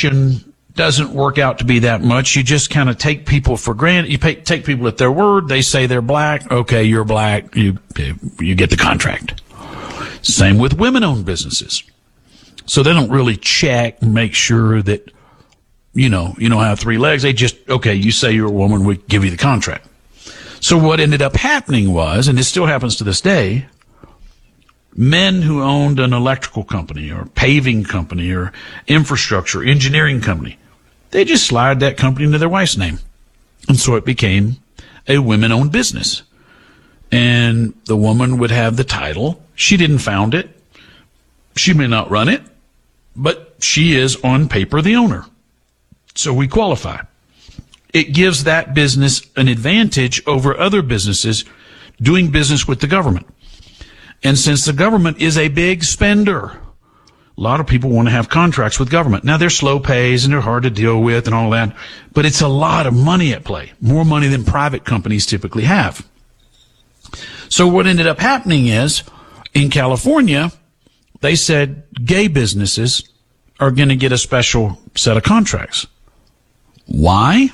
protection doesn't work out to be that much. You just kind of take people for granted. You take people at their word. They say they're black. Okay, you're black. You get the contract. Same with women-owned businesses. So they don't really check and make sure that, you don't have three legs. They just, okay, you say you're a woman, we give you the contract. So what ended up happening was, and it still happens to this day, men who owned an electrical company or paving company or infrastructure, engineering company, they just slide that company into their wife's name. And so it became a women-owned business. And the woman would have the title. She didn't found it. She may not run it, but she is on paper the owner. So we qualify. It gives that business an advantage over other businesses doing business with the government. And since the government is a big spender, a lot of people want to have contracts with government. Now, they're slow pays and they're hard to deal with and all that, but it's a lot of money at play, more money than private companies typically have. So what ended up happening is, in California, they said gay businesses are going to get a special set of contracts. Why?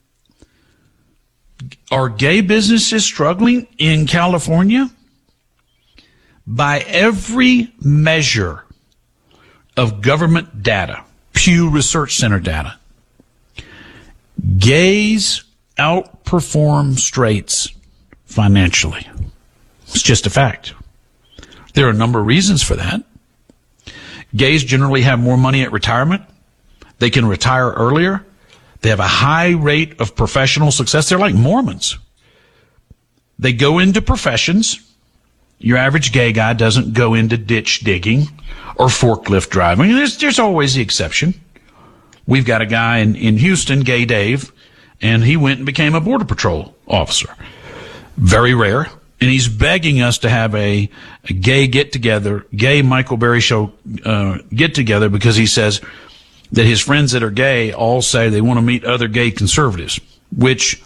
Are gay businesses struggling in California? By every measure of government data, Pew Research Center data, gays outperform straights financially. It's just a fact. There are a number of reasons for that. Gays generally have more money at retirement. They can retire earlier. They have a high rate of professional success. They're like Mormons. They go into professions. Your average gay guy doesn't go into ditch digging or forklift driving. There's always the exception. We've got a guy in Houston, Gay Dave, and he went and became a Border Patrol officer. Very rare. And he's begging us to have a gay get-together, gay Michael Berry show get-together, because he says that his friends that are gay all say they want to meet other gay conservatives, which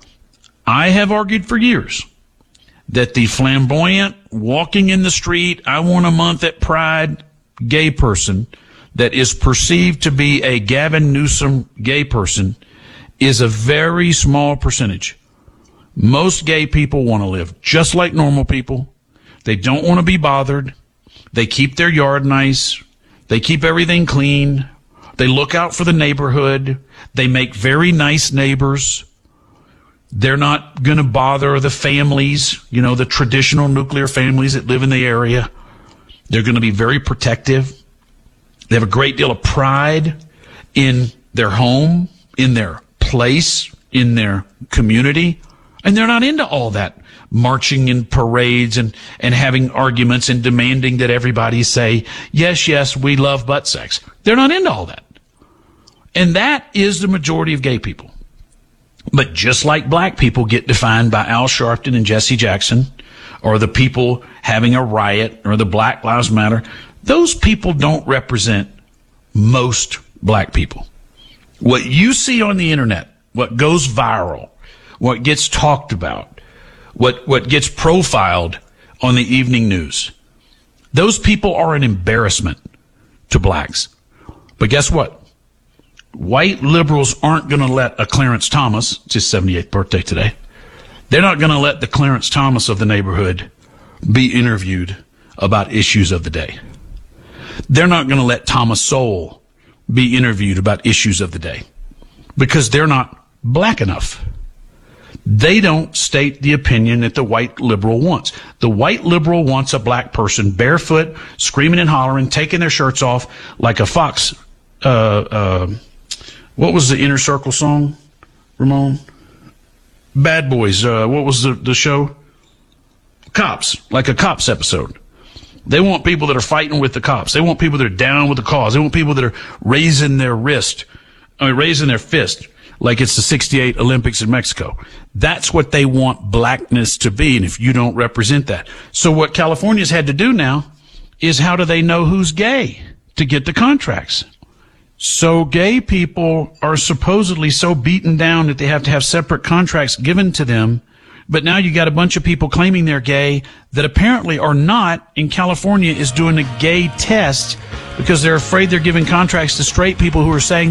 I have argued for years that the flamboyant, walking in the street, I want a month at Pride gay person that is perceived to be a Gavin Newsom gay person is a very small percentage. Most gay people want to live just like normal people. They don't want to be bothered. They keep their yard nice. They keep everything clean. They look out for the neighborhood. They make very nice neighbors. They're not going to bother the families, the traditional nuclear families that live in the area. They're going to be very protective. They have a great deal of pride in their home, in their place, in their community. And they're not into all that marching in parades and having arguments and demanding that everybody say, yes, we love butt sex. They're not into all that. And that is the majority of gay people. But just like black people get defined by Al Sharpton and Jesse Jackson, or the people having a riot, or the Black Lives Matter, those people don't represent most black people. What you see on the internet, what goes viral, what gets talked about, what gets profiled on the evening news, those people are an embarrassment to blacks. But guess what? White liberals aren't going to let a Clarence Thomas, it's his 78th birthday today, they're not going to let the Clarence Thomas of the neighborhood be interviewed about issues of the day. They're not going to let Thomas Sowell be interviewed about issues of the day because they're not black enough. They don't state the opinion that the white liberal wants. The white liberal wants a black person barefoot, screaming and hollering, taking their shirts off like a fox. What was the Inner Circle song, Ramon? Bad Boys. What was the show? Cops, like a Cops episode. They want people that are fighting with the cops. They want people that are down with the cause. They want people that are raising their fist, like it's the '68 Olympics in Mexico. That's what they want blackness to be, and if you don't represent that. So what California's had to do now is, how do they know who's gay to get the contracts? So gay people are supposedly so beaten down that they have to have separate contracts given to them. But now you got a bunch of people claiming they're gay that apparently are not, and California is doing a gay test because they're afraid they're giving contracts to straight people who are saying